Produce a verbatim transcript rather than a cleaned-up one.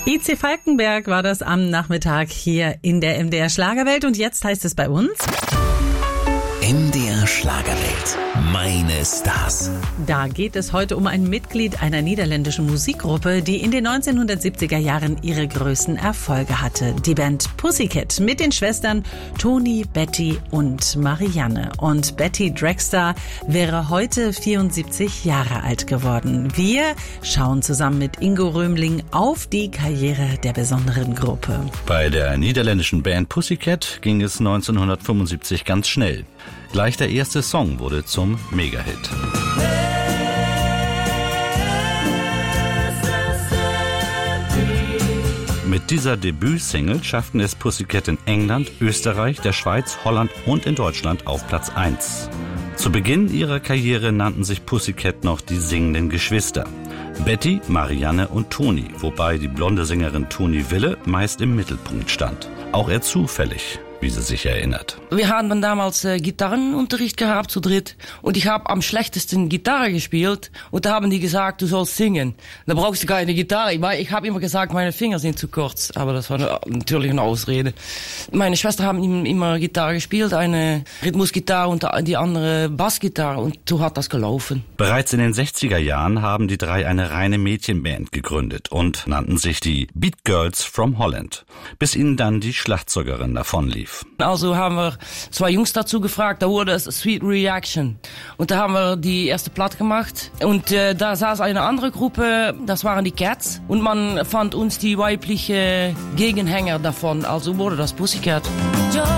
I C Falkenberg war das am Nachmittag hier in der M D R Schlagerwelt und jetzt heißt es bei uns M D R Schlagerwelt. Meine Stars. Da geht es heute um ein Mitglied einer niederländischen Musikgruppe, die in den neunzehnhundertsiebziger Jahren ihre größten Erfolge hatte. Die Band Pussycat mit den Schwestern Toni, Betty und Marianne. Und Betty Drexler wäre heute vierundsiebzig Jahre alt geworden. Wir schauen zusammen mit Ingo Römling auf die Karriere der besonderen Gruppe. Bei der niederländischen Band Pussycat ging es neunzehnhundertfünfundsiebzig ganz schnell. Gleich der erste Song wurde zum Mega-Hit. Mit dieser Debütsingle schafften es Pussycat in England, Österreich, der Schweiz, Holland und in Deutschland auf Platz eins. Zu Beginn ihrer Karriere nannten sich Pussycat noch die singenden Geschwister. Betty, Marianne und Toni, wobei die blonde Sängerin Toni Wille meist im Mittelpunkt stand. Auch eher zufällig, wie sie sich erinnert. Wir haben damals äh, Gitarrenunterricht gehabt zu dritt und ich habe am schlechtesten Gitarre gespielt und da haben die gesagt, du sollst singen. Da brauchst du keine Gitarre, weil ich habe immer gesagt, meine Finger sind zu kurz, aber das war natürlich eine Ausrede. Meine Schwester haben immer Gitarre gespielt, eine Rhythmusgitarre und die andere Bassgitarre und so hat das gelaufen. Bereits in den sechziger Jahren haben die drei eine reine Mädchenband gegründet und nannten sich die Beat Girls from Holland, bis ihnen dann die Schlagzeugerin davonlief. Also haben wir zwei Jungs dazu gefragt, da wurde es Sweet Reaction. Und da haben wir die erste Platte gemacht. Und äh, da saß eine andere Gruppe, das waren die Cats. Und man fand uns die weibliche Gegenhänger davon, also wurde das Pussycat.